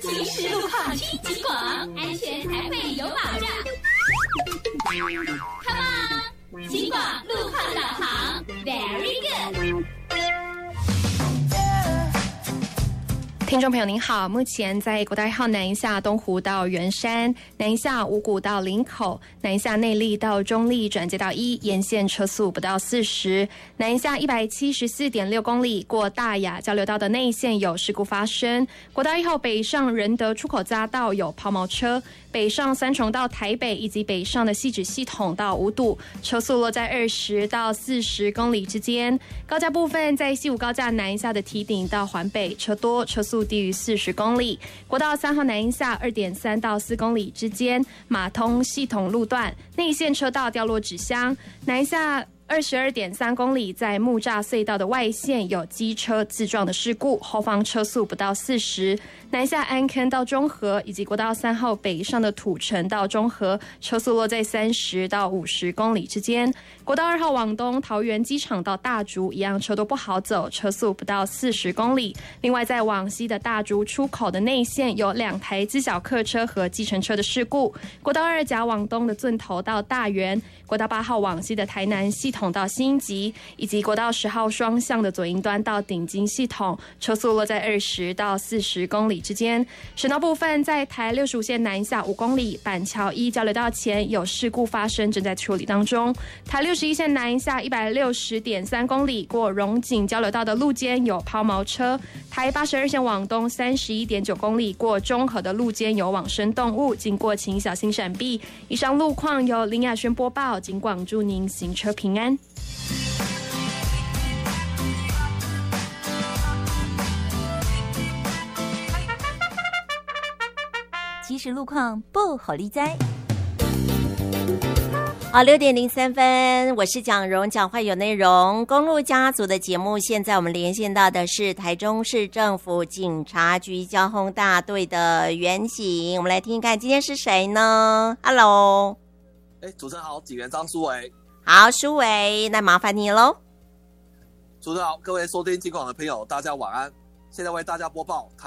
行驶路况听警广，安全才会有保障。Come on， 警广路况导航 ，Very good。 听众朋友您好，目前在国道1号南下东湖到圆山，南下五股到林口，南下内坜到中坜转接到1，沿线车速不到40，南下174.6公里过大雅交流道的内线有事故发生。国道1号北上仁德出口匝道有抛锚车，北上三重到台北以及北上的汐止系统到五堵，车速落在20到40公里之间。高架部分在西武高架南下的堤顶到环北车多，车速低于40公里。国道3号南下 2.3 到4公里之间，马通系统路段内线车道掉落纸箱，南下22.3公里，在木栅隧道的外线有机车自撞的事故，后方车速不到40。南下安坑到中和以及国道3号北上的土城到中和，车速落在30到50公里之间。国道2号往东桃园机场到大竹一样车都不好走，车速不到40公里。另外在往西的大竹出口的内线有2台自小客车和计程车的事故。国道2甲往东的圳头到大园，国道8号往西的台南系统到新集，以及国道10号双向的左营端到顶金系统，车速落在20到40公里之间。省道部分在台65线南下5公里，板桥1交流道前有事故发生，正在处理当中。台61线南下 160.3 公里，过荣景交流道的路肩有抛锚车。台82线往东 31.9 公里，过中和的路肩有往生动物，经过请小心闪避。以上路况由林雅轩播报，警广祝您行车平安。 即时路况不好利哉。好，6:03，我是蒋蓉，讲话有内容。公路家族的节目，现在我们连线到的是台中市政府警察局交通大队的员警，我们来听听看今天是谁呢 ？Hello， 主持人好，警员张书维。 好，书维，那麻烦你喽。 主持人好，各位收听警广的朋友，大家晚安。现在为大家播报